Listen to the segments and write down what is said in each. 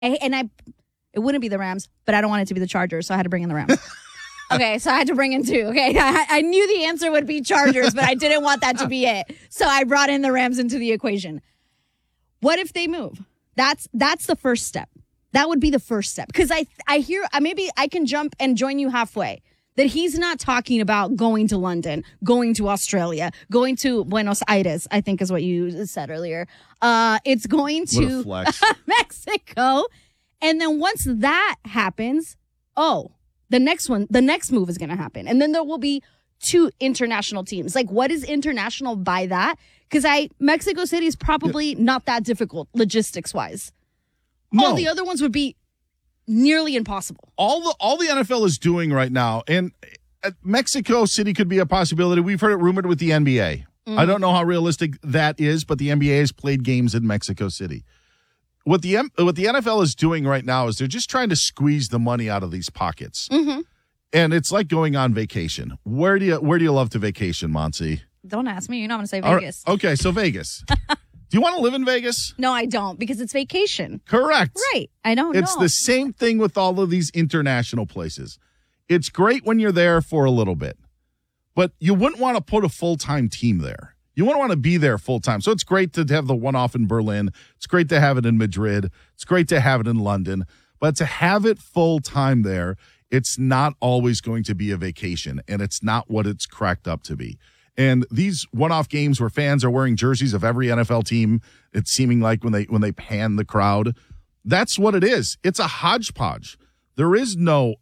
It wouldn't be the Rams, but I don't want it to be the Chargers, so I had to bring in the Rams. Okay, so I had to bring in two. Okay, I knew the answer would be Chargers, but I didn't want that to be it. So I brought in the Rams into the equation. What if they move? That's the first step. That would be the first step. Because I hear, maybe I can jump and join you halfway. That he's not talking about going to London, going to Australia, going to Buenos Aires, I think is what you said earlier. It's going to Mexico. And then once that happens, the next move is going to happen. And then there will be 2 international teams. Like, what is international by that? Because Mexico City is probably not that difficult logistics-wise. No. All the other ones would be nearly impossible. All the NFL is doing right now, and Mexico City could be a possibility. We've heard it rumored with the NBA. Mm-hmm. I don't know how realistic that is, but the NBA has played games in Mexico City. What the NFL is doing right now is they're just trying to squeeze the money out of these pockets. Mm-hmm. And it's like going on vacation. Where do you love to vacation, Monty? Don't ask me. You're not going to say Vegas. Right. Okay, so Vegas. Do you want to live in Vegas? No, I don't, because it's vacation. Correct. Right. I don't know. It's the same thing with all of these international places. It's great when you're there for a little bit, but you wouldn't want to put a full-time team there. You wouldn't want to be there full-time. So it's great to have the one-off in Berlin. It's great to have it in Madrid. It's great to have it in London. But to have it full-time there, it's not always going to be a vacation, and it's not what it's cracked up to be. And these one-off games where fans are wearing jerseys of every NFL team, it's seeming like when they pan the crowd, that's what it is. It's a hodgepodge. There is no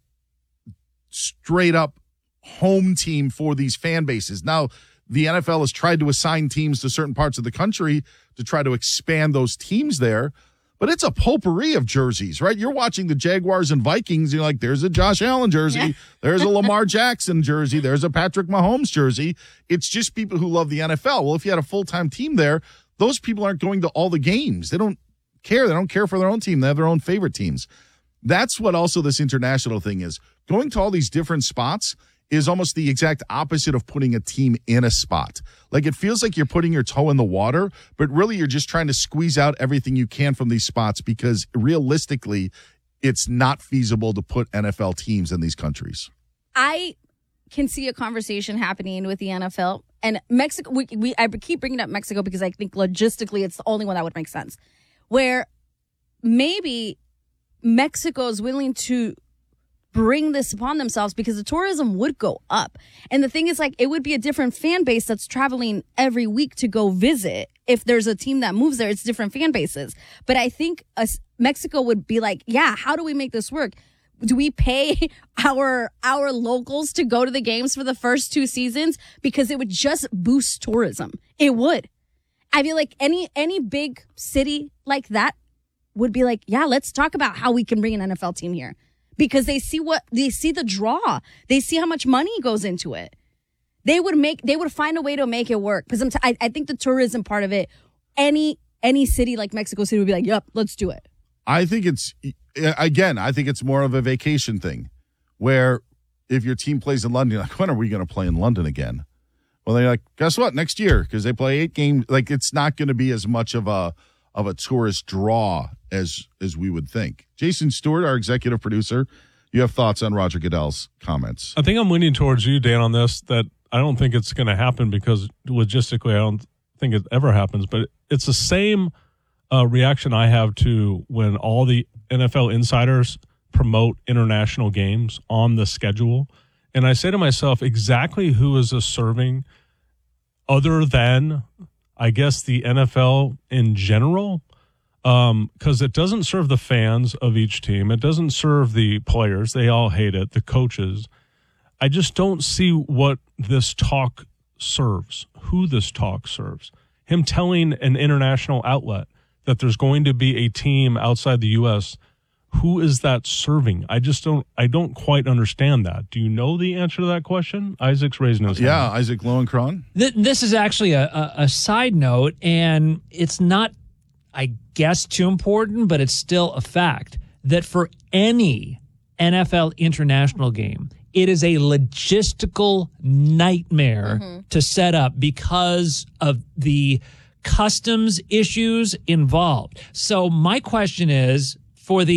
straight-up home team for these fan bases. Now, the NFL has tried to assign teams to certain parts of the country to try to expand those teams there. But it's a potpourri of jerseys, right? You're watching the Jaguars and Vikings. You're like, there's a Josh Allen jersey. Yeah. There's a Lamar Jackson jersey. There's a Patrick Mahomes jersey. It's just people who love the NFL. Well, if you had a full-time team there, those people aren't going to all the games. They don't care. They don't care for their own team. They have their own favorite teams. That's what also this international thing is. Going to all these different spots is almost the exact opposite of putting a team in a spot. Like, it feels like you're putting your toe in the water, but really you're just trying to squeeze out everything you can from these spots because realistically, it's not feasible to put NFL teams in these countries. I can see a conversation happening with the NFL and Mexico. I keep bringing up Mexico because I think logistically it's the only one that would make sense. Where maybe Mexico is willing to bring this upon themselves because the tourism would go up. And the thing is, like, it would be a different fan base that's traveling every week to go visit. If there's a team that moves there, it's different fan bases. But I think Mexico would be like, yeah, how do we make this work? Do we pay our locals to go to the games for the first 2 seasons? Because it would just boost tourism. It would. I feel like any big city like that would be like, yeah, let's talk about how we can bring an NFL team here. Because they see the draw. They see how much money goes into it. They would find a way to make it work. Because I think the tourism part of it, any city like Mexico City would be like, yep, let's do it. I think it's more of a vacation thing where if your team plays in London, you're like, when are we going to play in London again? Well, they're like, guess what? Next year, because they play 8 games. Like, it's not going to be as much of a tourist draw as we would think. Jason Stewart, our executive producer, you have thoughts on Roger Goodell's comments? I think I'm leaning towards you, Dan, on this, that I don't think it's going to happen because logistically I don't think it ever happens. But it's the same reaction I have to when all the NFL insiders promote international games on the schedule. And I say to myself, exactly who is this serving other than, I guess, the NFL in general? Because it doesn't serve the fans of each team. It doesn't serve the players. They all hate it, the coaches. I just don't see what this talk serves, who this talk serves. Him telling an international outlet that there's going to be a team outside the U.S., who is that serving? I don't quite understand that. Do you know the answer to that question? Isaac's raising his hand. Yeah, Isaac Lowenkron. This is actually a side note, and it's not, I guess, too important, but it's still a fact that for any NFL international game, it is a logistical nightmare to set up because of the customs issues involved. So my question is, for the